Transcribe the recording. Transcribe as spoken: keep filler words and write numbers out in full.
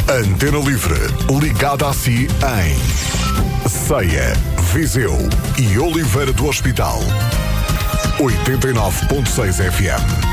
Antena Livre, ligada a si em Ceia, Viseu e Oliveira do Hospital. oitenta e nove ponto seis F M.